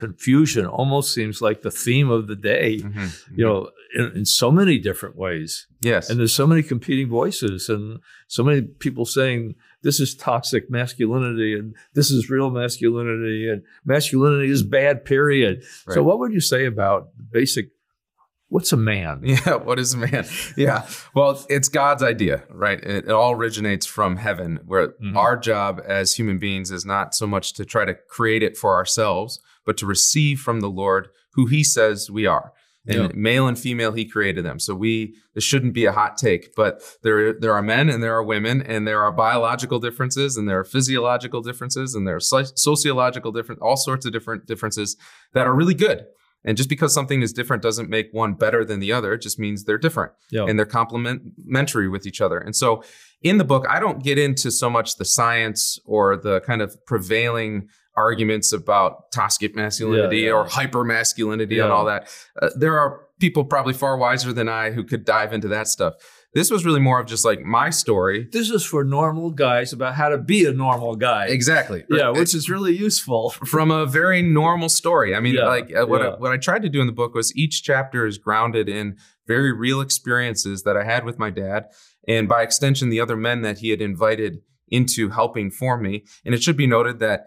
confusion almost seems like the theme of the day, you know, in so many different ways. Yes. And there's so many competing voices and so many people saying this is toxic masculinity and this is real masculinity and masculinity is bad, period. Right. So what would you say about basic, what's a man? Yeah, what is a man? Yeah, well, it's God's idea, right? It all originates from heaven, where our job as human beings is not so much to try to create it for ourselves, but to receive from the Lord who he says we are. And male and female, he created them. So this shouldn't be a hot take, but there are men and there are women, and there are biological differences and there are physiological differences and there are sociological different, all sorts of different differences that are really good. And just because something is different doesn't make one better than the other. It just means they're different and they're complementary with each other. And so in the book, I don't get into so much the science or the kind of prevailing arguments about toxic masculinity or hyper masculinity and all that. There are people probably far wiser than I who could dive into that stuff. This was really more of just like my story. This is for normal guys about how to be a normal guy. Exactly. Yeah, which is really useful. From a very normal story. I mean, what I tried to do in the book was each chapter is grounded in very real experiences that I had with my dad, and by extension, the other men that he had invited into helping form me. And it should be noted that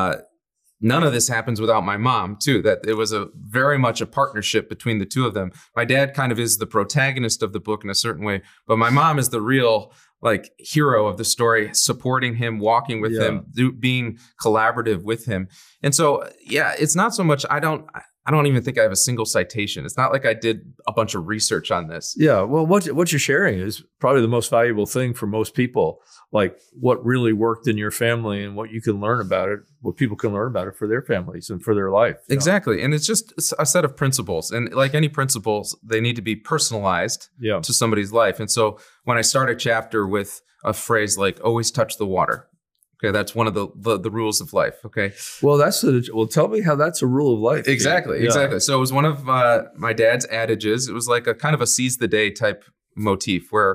none of this happens without my mom, too, that it was very much a partnership between the two of them. My dad kind of is the protagonist of the book in a certain way, but my mom is the real like hero of the story, supporting him, walking with him, being collaborative with him. And so, it's not so much, I don't even think I have a single citation. It's not like I did a bunch of research on this. Yeah, well, what you're sharing is probably the most valuable thing for most people, like what really worked in your family and what you can learn about it, what people can learn about it for their families and for their life. Exactly. And it's just a set of principles. And like any principles, they need to be personalized to somebody's life. And so when I start a chapter with a phrase like always touch the water, okay, that's one of the rules of life. Okay. Well, tell me how that's a rule of life. Exactly. So it was one of my dad's adages. It was like a kind of a seize the day type motif where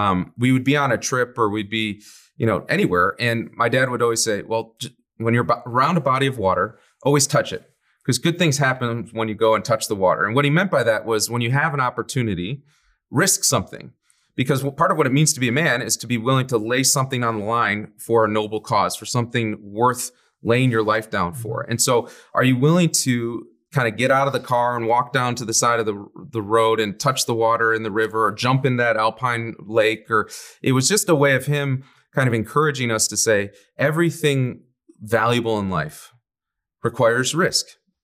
we would be on a trip or we'd be, anywhere. And my dad would always say, well, when you're around a body of water, always touch it, because good things happen when you go and touch the water. And what he meant by that was when you have an opportunity, risk something. Because part of what it means to be a man is to be willing to lay something on the line for a noble cause, for something worth laying your life down for. And so are you willing to kind of get out of the car and walk down to the side of the road and touch the water in the river or jump in that alpine lake? Or it was just a way of him kind of encouraging us to say everything valuable in life requires risk.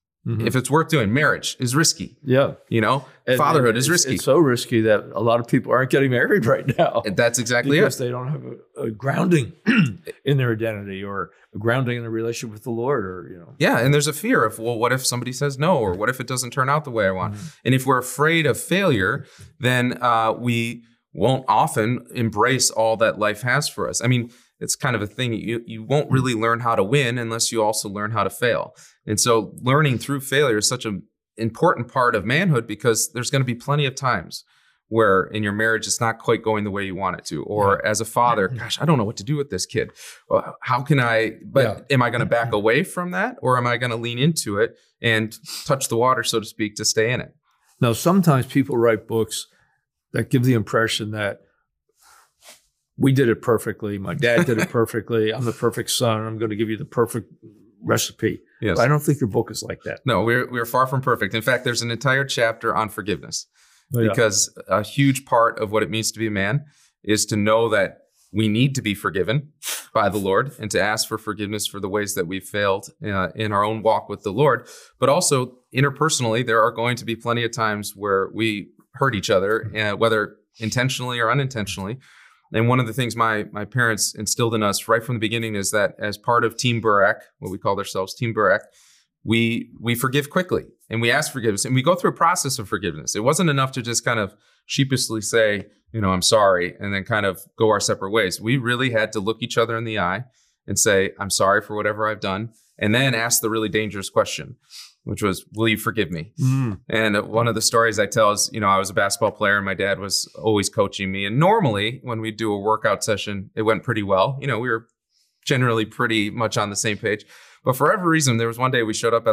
If it's worth doing, marriage is risky. Yeah. Fatherhood is risky. It's so risky that a lot of people aren't getting married right now. And that's exactly because they don't have a grounding in their identity or a grounding in a relationship with the Lord Yeah. And there's a fear of, well, what if somebody says no, or what if it doesn't turn out the way I want? And if we're afraid of failure, then we won't often embrace all that life has for us. I mean, it's kind of a thing. You won't really learn how to win unless you also learn how to fail. And so learning through failure is such an important part of manhood, because there's going to be plenty of times where in your marriage, it's not quite going the way you want it to. Or as a father, gosh, I don't know what to do with this kid. Well, how can I, am I going to back away from that? Or am I going to lean into it and touch the water, so to speak, to stay in it? Now, sometimes people write books that give the impression that we did it perfectly. My dad did it perfectly. I'm the perfect son. I'm going to give you the perfect recipe. Yes. But I don't think your book is like that. No, we're far from perfect. In fact, there's an entire chapter on forgiveness, because a huge part of what it means to be a man is to know that we need to be forgiven by the Lord and to ask for forgiveness for the ways that we've failed in our own walk with the Lord. But also interpersonally, there are going to be plenty of times where we hurt each other, whether intentionally or unintentionally. And one of the things my parents instilled in us right from the beginning is that as part of Team Burak, what we called ourselves, Team Burak, we forgive quickly and we ask forgiveness and we go through a process of forgiveness. It wasn't enough to just kind of sheepishly say, I'm sorry, and then kind of go our separate ways. We really had to look each other in the eye and say, I'm sorry for whatever I've done, and then ask the really dangerous question, which was, will you forgive me? And one of the stories I tell is, I was a basketball player and my dad was always coaching me. And normally when we do a workout session, it went pretty well. We were generally pretty much on the same page. But for whatever reason, there was one day we showed up at